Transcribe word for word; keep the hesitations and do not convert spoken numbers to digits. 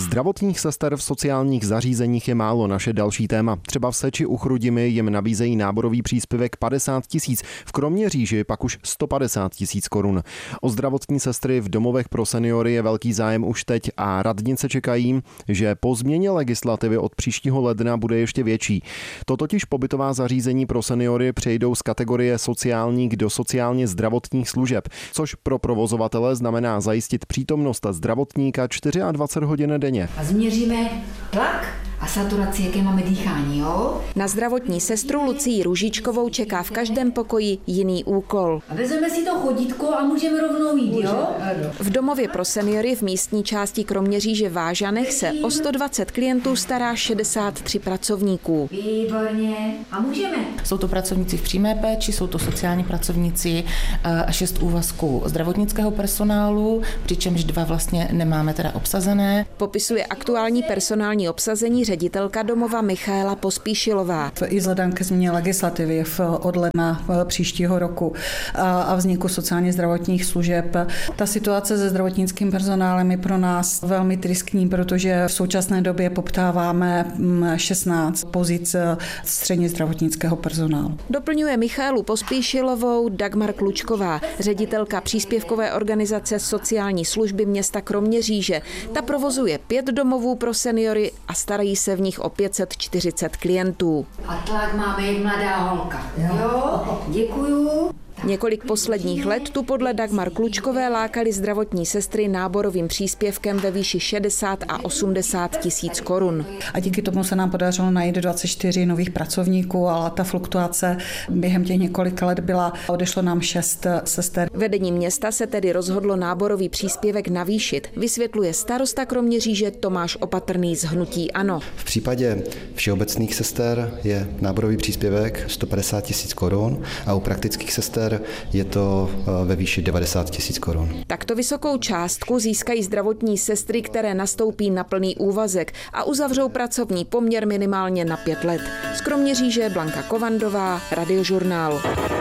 Zdravotních sester v sociálních zařízeních je málo, naše další téma. Třeba v Seči u Chrudimi jim nabízejí náborový příspěvek padesát tisíc, v Kroměříži pak už sto padesát tisíc korun. O zdravotní sestry v domovech pro seniory je velký zájem už teď a radnice čekají, že po změně legislativy od příštího ledna bude ještě větší. To totiž pobytová zařízení pro seniory přejdou z kategorie sociálních do sociálně zdravotních služeb, což pro provozovatele znamená zajistit přítomnost zdravotníka dvacet čtyři hodin denně. A změříme tlak a saturaci, jaké máme dýchání, jo? Na zdravotní sestru Lucii Růžičkovou čeká v každém pokoji jiný úkol. A vezmeme si to chodítko a můžeme rovnou jít, jo? V domově pro seniory v místní části Kroměříže v Ážanech se o sto dvacet klientů stará šedesát tři pracovníků. Výborně. A můžeme. Jsou to pracovníci v přímé péči, jsou to sociální pracovníci a šest úvazků zdravotnického personálu, přičemž dva vlastně nemáme teda obsazené. Popisuje aktuální personální obsazení ředitelka domova Michaela Pospíšilová. I vzhledem ke změně legislativy od ledna příštího roku a vzniku sociálně zdravotních služeb. Ta situace se zdravotnickým personálem je pro nás velmi tristní, protože v současné době poptáváme šestnáct pozic středně zdravotnického personálu. Doplňuje Michaelu Pospíšilovou Dagmar Klučková, ředitelka příspěvkové organizace sociální služby města Kroměříže. Ta provozuje pět domovů pro seniory a starají se v nich o pět set čtyřicet klientů. A tlak máme jak mladá holka. Jo, děkuju. Několik posledních let tu podle Dagmar Klučkové lákali zdravotní sestry náborovým příspěvkem ve výši šedesát a osmdesát tisíc korun. A díky tomu se nám podařilo najít dvacet čtyři nových pracovníků, ale ta fluktuace během těch několika let byla, odešlo nám šest sester. Vedení města se tedy rozhodlo náborový příspěvek navýšit, vysvětluje starosta Kroměříže Tomáš Opatrný z hnutí ANO. V případě všeobecných sester je náborový příspěvek sto padesát tisíc korun a u praktických sester je to ve výši devadesát tisíc korun. Takto vysokou částku získají zdravotní sestry, které nastoupí na plný úvazek a uzavřou pracovní poměr minimálně na pět let. Z Kroměříže Blanka Kovandová, Radiožurnál.